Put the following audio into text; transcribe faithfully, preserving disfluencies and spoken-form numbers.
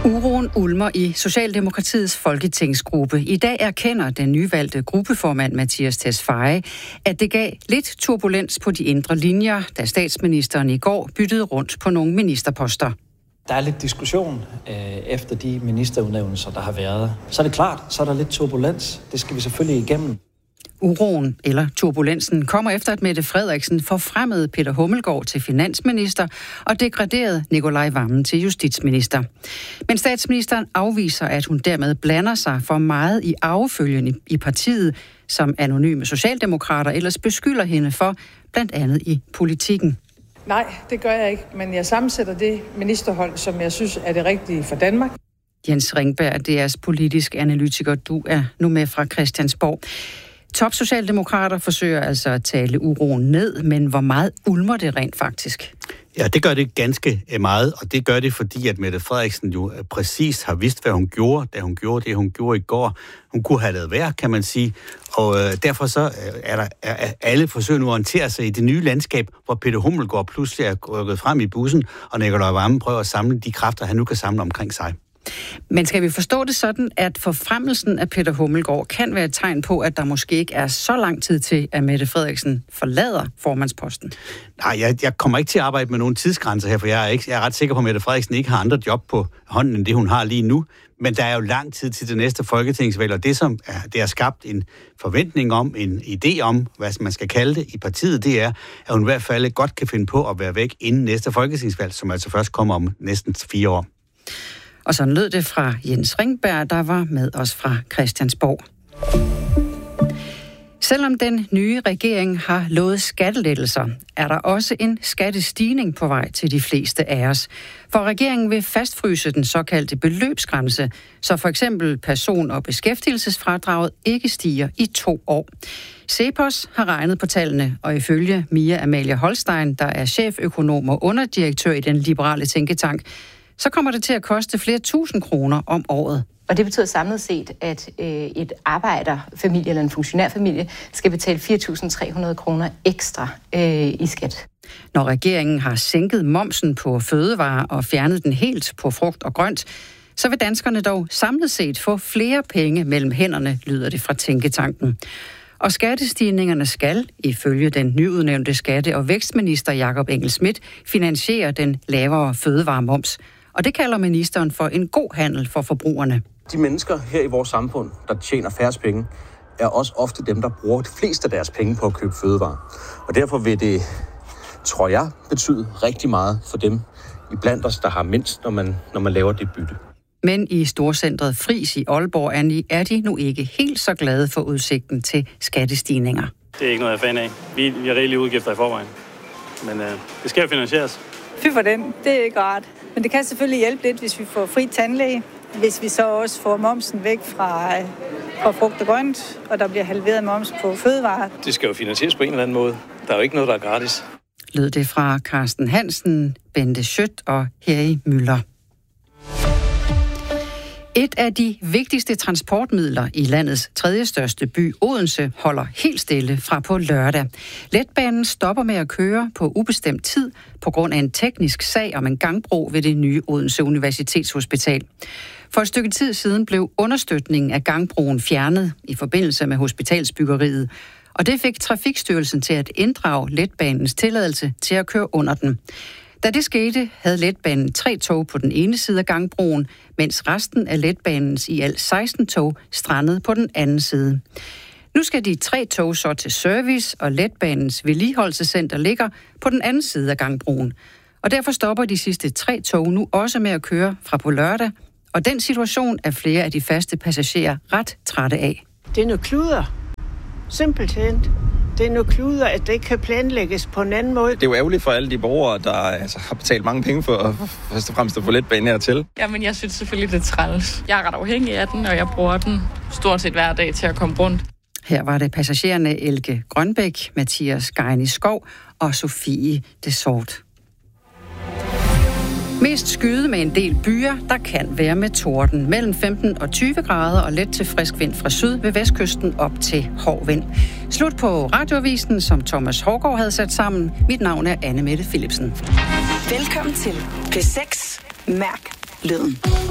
Uroen ulmer i Socialdemokratiets folketingsgruppe. I dag erkender den nyvalgte gruppeformand Mattias Tesfaye, at det gav lidt turbulens på de indre linjer, da statsministeren i går byttede rundt på nogle ministerposter. Der er lidt diskussion øh, efter de ministerudnævnelser, der har været. Så er det klart, så er der lidt turbulens. Det skal vi selvfølgelig igennem. Uroen eller turbulensen kommer efter, at Mette Frederiksen forfremmede Peter Hummelgaard til finansminister og degraderede Nicolai Wammen til justitsminister. Men statsministeren afviser, at hun dermed blander sig for meget i arvefølgen i partiet, som anonyme socialdemokrater ellers beskylder hende for, blandt andet i politikken. Nej, det gør jeg ikke, men jeg sammensætter det ministerhold, som jeg synes er det rigtige for Danmark. Jens Ringberg, D R's politisk analytiker, du er nu med fra Christiansborg. Top-socialdemokrater forsøger altså at tale uroen ned, men hvor meget ulmer det rent faktisk? Ja, det gør det ganske meget, og det gør det, fordi at Mette Frederiksen jo præcis har vidst, hvad hun gjorde, da hun gjorde det, hun gjorde i går. Hun kunne have lavet værd, kan man sige, og øh, derfor så er der er alle forsøger nu at orientere sig i det nye landskab, hvor Peter Hummelgaard pludselig er rykket frem i bussen, og Nicolai Wammen prøver at samle de kræfter, han nu kan samle omkring sig. Men skal vi forstå det sådan, at forfremmelsen af Peter Hummelgaard kan være et tegn på, at der måske ikke er så lang tid til, at Mette Frederiksen forlader formandsposten? Nej, jeg, jeg kommer ikke til at arbejde med nogen tidsgrænser her, for jeg er, ikke, jeg er ret sikker på, at Mette Frederiksen ikke har andre job på hånden, end det hun har lige nu. Men der er jo lang tid til det næste folketingsvalg, og det, som er, det har skabt en forventning om, en idé om, hvad man skal kalde det i partiet, det er, at hun i hvert fald godt kan finde på at være væk inden næste folketingsvalg, som altså først kommer om næsten fire år. Og sådan lød det fra Jens Ringberg, der var med os fra Christiansborg. Selvom den nye regering har lovet skattelettelser, er der også en skattestigning på vej til de fleste af os. For regeringen vil fastfryse den såkaldte beløbsgrænse, så for eksempel person- og beskæftigelsesfradraget ikke stiger i to år. Cepos har regnet på tallene, og ifølge Mia Amalie Holstein, der er cheføkonom og underdirektør i den liberale tænketank, så kommer det til at koste flere tusind kroner om året. Og det betyder samlet set, at øh, et arbejderfamilie eller en funktionærfamilie skal betale fire tusind tre hundrede kroner ekstra øh, i skat. Når regeringen har sænket momsen på fødevarer og fjernet den helt på frugt og grønt, så vil danskerne dog samlet set få flere penge mellem hænderne, lyder det fra tænketanken. Og skattestigningerne skal, ifølge den nyudnævnte skatte- og vækstminister Jakob Engel-Schmidt, finansiere den lavere fødevaremoms. Og det kalder ministeren for en god handel for forbrugerne. De mennesker her i vores samfund, der tjener færrest penge, er også ofte dem, der bruger de fleste af deres penge på at købe fødevarer. Og derfor vil det, tror jeg, betyde rigtig meget for dem iblandt os, der har mindst, når man, når man laver det bytte. Men i storcentret Friis i Aalborg er de nu ikke helt så glade for udsigten til skattestigninger. Det er ikke noget, jeg er fan af. Vi, vi har rigelige udgifter i forvejen. Men øh, det skal jo finansieres. Fy for den. Det er ikke rart. Men det kan selvfølgelig hjælpe lidt, hvis vi får fri tandlæge. Hvis vi så også får momsen væk fra, fra frugt og grønt, og der bliver halveret moms på fødevarer. Det skal jo finansieres på en eller anden måde. Der er jo ikke noget, der er gratis. Lød det fra Carsten Hansen, Bente Schødt og Harry Møller. Et af de vigtigste transportmidler i landets tredje største by, Odense, holder helt stille fra på lørdag. Letbanen stopper med at køre på ubestemt tid på grund af en teknisk sag om en gangbro ved det nye Odense Universitetshospital. For et stykke tid siden blev understøtningen af gangbroen fjernet i forbindelse med hospitalsbyggeriet, og det fik Trafikstyrelsen til at inddrage letbanens tilladelse til at køre under den. Da det skete, havde letbanen tre tog på den ene side af gangbroen, mens resten af letbanens i alt seksten tog strandede på den anden side. Nu skal de tre tog så til service, og letbanens vedligeholdelsescenter ligger på den anden side af gangbroen. Og derfor stopper de sidste tre tog nu også med at køre fra på lørdag, og den situation er flere af de faste passagerer ret trætte af. Det er noget kluder. Simpelthen. Det er noget kluder, at det ikke kan planlægges på en anden måde. Det er jo ærgerligt for alle de borgere, der altså, har betalt mange penge for først og fremmest at få letbanen hertil. Jamen, jeg synes selvfølgelig, det er træls. Jeg er ret afhængig af den, og jeg bruger den stort set hver dag til at komme rundt. Her var det passagererne Elke Grønbæk, Mathias Geini Skov og Sofie Desort. Mest skyde med en del byer, der kan være med torden. Mellem femten og tyve grader og let til frisk vind fra syd ved vestkysten op til hård vind. Slut på radioavisen, som Thomas Hårgaard havde sat sammen. Mit navn er Anne Mette Philipsen. Velkommen til P seks. Mærk lyden.